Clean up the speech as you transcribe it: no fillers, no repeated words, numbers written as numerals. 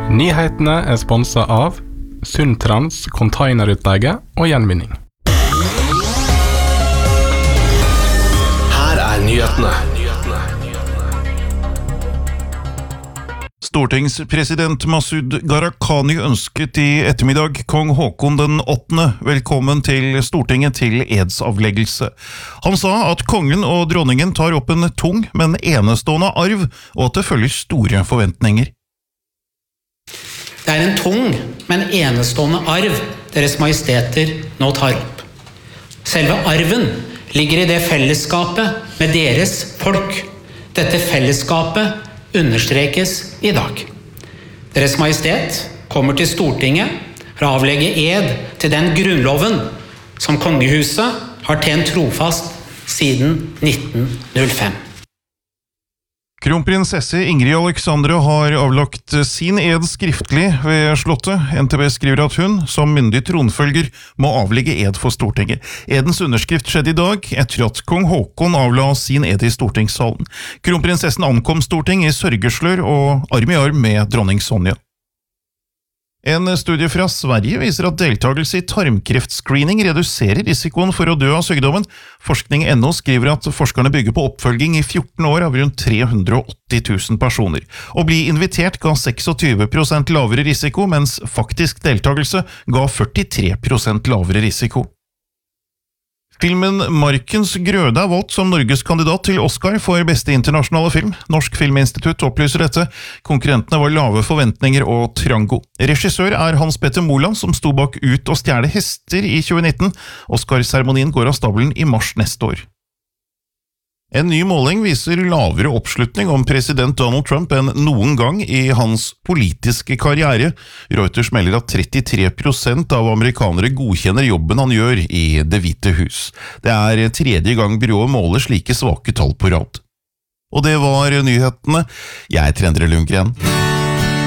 Nyhetene er sponset av Sundtrans containerutleie og gjenvinning. Her er nyhetene. Stortingspresident Masud Gharahkhani ønsket i ettermiddag kong Håkon den 8. velkommen til Stortinget til edsavleggelse. Han sa at kongen og dronningen tar opp en tung, men enestående arv, og at det følger store forventninger. Det er en tung, men enestående arv Deres Majesteter nå tar opp. Selve arven ligger i det fellesskapet med deres folk. Dette fellesskapet understrekes i dag. Deres Majestet kommer til Stortinget for å avlegge ed til den grunnloven som kongehuset har tjent trofast siden 1905. Kronprinsesse Ingrid Alexandra har avlagt sin ed skriftlig ved slottet. NTB skriver at hun, som myndig tronfølger, må avlegge ed for Stortinget. Edens underskrift skjedde i dag etter at kong Håkon avla sin ed i stortingssalen. Kronprinsessen ankom Stortinget i sørgeslør og arm i arm med dronning Sonja. En studie fra Sverige viser at deltakelse i tarmkreftscreening reduserer risikoen for å dø av sykdommen. Forskning.no skriver at forskerne bygger på oppfølging i 14 år av rundt 380 000 personer. Å bli invitert ga 26% lavere risiko, mens faktisk deltakelse ga 43% lavere risiko. Filmen Markens Grøde er valgt som Norges kandidat til Oscar for beste internasjonale film. Norsk Filminstitutt opplyser dette. Konkurrentene var lave forventninger og Trango. Regissør er Hans Petter Moland, som sto bak Ut og stjele hester i 2019. Oscar-seremonien går av stabelen i mars neste år. En ny måling viser lavere oppslutning om president Donald Trump enn noen gang i hans politiske karriere. Reuters melder at 33% av amerikanere godkjenner jobben han gjør i Det Hvite Hus. Det er tredje gang byrået måler slike svake tall på rad. Og det var nyhetene. Jeg er Endre Lundgren.